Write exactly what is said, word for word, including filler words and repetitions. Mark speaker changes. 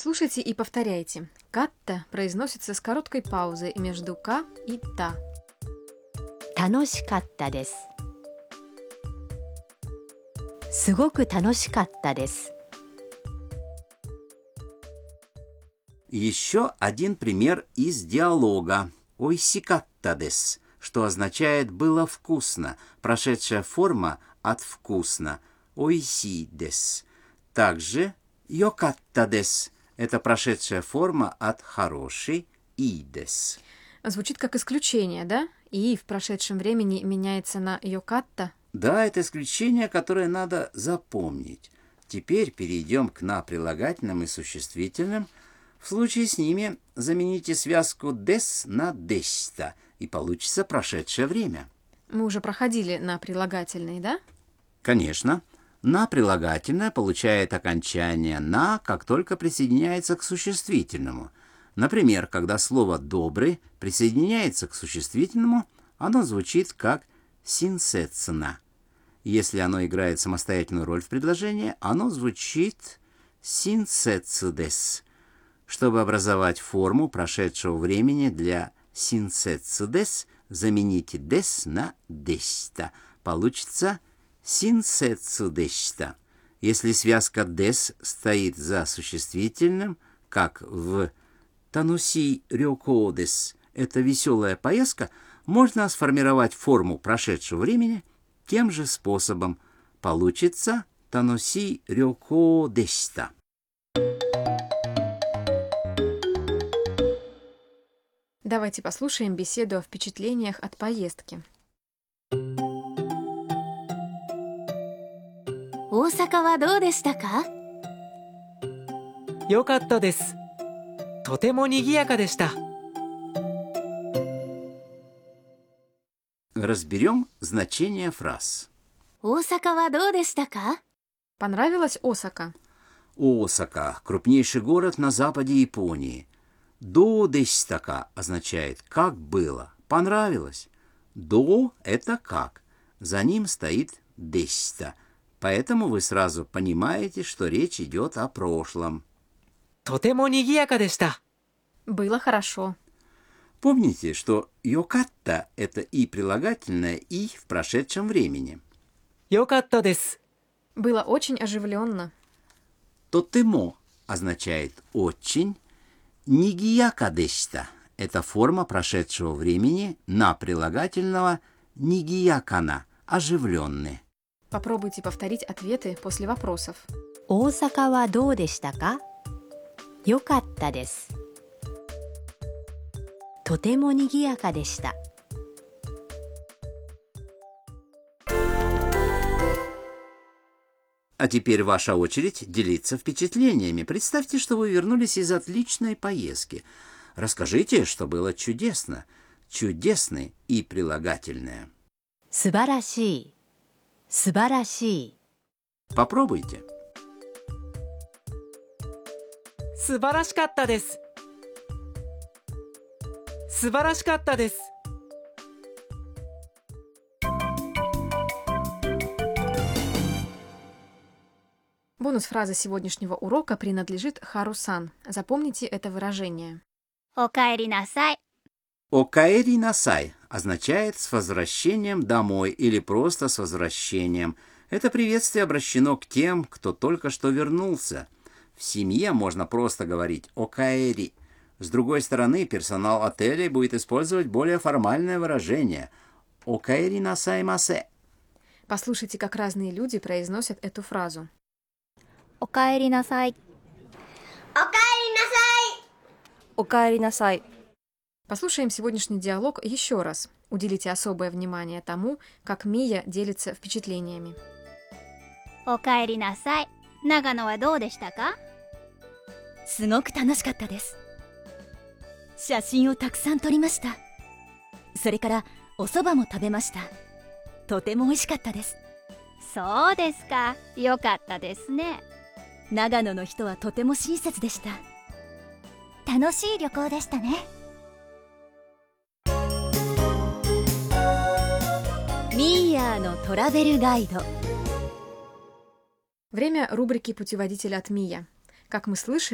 Speaker 1: Слушайте и повторяйте. Катта произносится с короткой паузой между «ка» и «та».
Speaker 2: 楽しかったです。すごく楽しかったです。
Speaker 3: Еще один пример из диалога. Ойсикатта дес, что означает «было вкусно», прошедшая форма от «вкусно». Ойси дес. Также йокатта дес. Это прошедшая форма от «хороший» и дес.
Speaker 1: Звучит как исключение, да? И в прошедшем времени меняется на йокатта.
Speaker 3: Да, это исключение, которое надо запомнить. Теперь перейдем к «на» прилагательным и существительным. В случае с ними замените связку «дес» на «десьта», и получится прошедшее время.
Speaker 1: Мы уже проходили на прилагательные, да?
Speaker 3: Конечно. «На» прилагательное получает окончание «на», как только присоединяется к существительному. Например, когда слово «добрый» присоединяется к существительному, оно звучит как «синсецна». Если оно играет самостоятельную роль в предложении, оно звучит «синсецдес». Чтобы образовать форму прошедшего времени для «синсецдес», замените «дес» на «десьта». Получится «синсецдесьта». Если связка «дес» стоит за существительным, как в «тануси рёкодес» — это веселая поездка, можно сформировать форму прошедшего времени тем же способом. Получится «тануси рёкодесьта».
Speaker 1: Давайте послушаем беседу о впечатлениях от поездки.
Speaker 2: 大阪はどうでしたか？
Speaker 4: よかったです。とても賑やかでした。
Speaker 3: Разберем значение фраз.
Speaker 2: 大阪はどうでしたか？
Speaker 1: Понравилась Осака?
Speaker 3: Осака – крупнейший город на западе Японии. До десьтака означает «как было», «понравилось». До – это «как». За ним стоит десьта. Поэтому вы сразу понимаете, что речь идет о прошлом.
Speaker 4: とても賑やかでした。
Speaker 1: Было хорошо.
Speaker 3: Помните, что йокатта – это и прилагательное, и в прошедшем времени.
Speaker 4: よかったです。
Speaker 1: Было очень оживленно.
Speaker 3: Тотемо означает «очень». Нигияка дешта – это форма прошедшего времени на прилагательного нигиякана – оживленный.
Speaker 1: Попробуйте повторить ответы после вопросов.
Speaker 2: 大阪はどうでしたか？よかったです。とても賑やかでした。
Speaker 3: А теперь ваша очередь делиться впечатлениями. Представьте, что вы вернулись из отличной поездки. Расскажите, что было чудесно. Чудесный и прилагательное.
Speaker 2: 素晴らしい。素晴らしい。
Speaker 3: Попробуйте.
Speaker 4: 素晴らしかったです。素晴らしかったです。
Speaker 1: Бонус фразы сегодняшнего урока принадлежит Хару-сан. Запомните это выражение.
Speaker 2: おかえりなさい。
Speaker 3: Окаэри насай означает «с возвращением домой» или просто «с возвращением». Это приветствие обращено к тем, кто только что вернулся. В семье можно просто говорить «окаэри». С другой стороны, персонал отеля будет использовать более формальное выражение «окаэри насай масе».
Speaker 1: Послушайте, как разные люди произносят эту фразу.
Speaker 2: おかえりなさい。
Speaker 5: おかえりなさい。
Speaker 2: おかえりなさい。
Speaker 1: Послушаем сегодняшний диалог еще раз. Уделите особое внимание тому, как Мия делится впечатлениями.
Speaker 5: おかえりなさい。長野はどうでしたか？
Speaker 2: すごく楽しかったです。写真をたくさん撮りました。それからお蕎麦も食べました。とても美味しかったです。
Speaker 5: そうですか。よかったですね。
Speaker 2: 長野の人はとても親切でした。楽しい旅行でしたね。ミーヤーのトラベルガイド。
Speaker 1: Время рубрики «Путеводитель от Мия». Как мы слышали,